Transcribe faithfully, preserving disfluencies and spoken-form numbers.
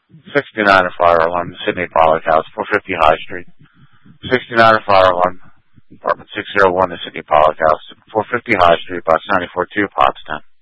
sixty-nine fire alarm, Sydney Pollock House, four fifty High Street. sixty-nine fire alarm, apartment six oh one, the Sydney Pollock House, four fifty High Street, box ninety-four two, Pottstown.